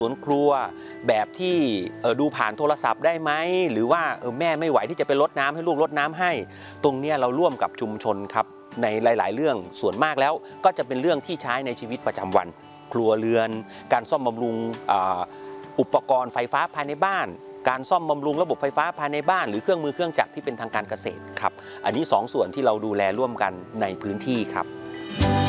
สวนครัวแบบที่ดูผ่านโทรศัพท์ได้ไหมหรือว่าแม่ไม่ไหวที่จะไปรดน้ำให้ลูกรดน้ำให้ตรงนี้เราร่วมกับชุมชนครับในหลายๆเรื่องส่วนมากแล้วก็จะเป็นเรื่องที่ใช้ในชีวิตประจำวันครัวเรือนการซ่อมบำรุงอุปกรณ์ไฟฟ้าภายในบ้านการซ่อมบำรุงระบบไฟฟ้าภายในบ้านหรือเครื่องมือเครื่องจักรที่เป็นทางการเกษตรครับอันนี้2 ส่วนที่เราดูแลร่วมกันในพื้นที่ครับ